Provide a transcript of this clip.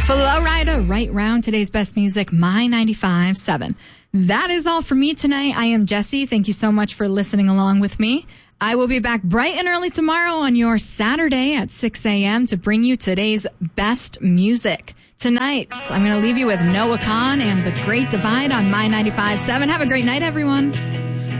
Flo Rida, right round today's best music, My 95.7. That is all for me tonight. I am Jessie. Thank you so much for listening along with me. I will be back bright and early tomorrow on your Saturday at 6 a.m. to bring you today's best music. Tonight, I'm going to leave you with Noah Kahan and The Great Divide on My 95.7. Have a great night, everyone.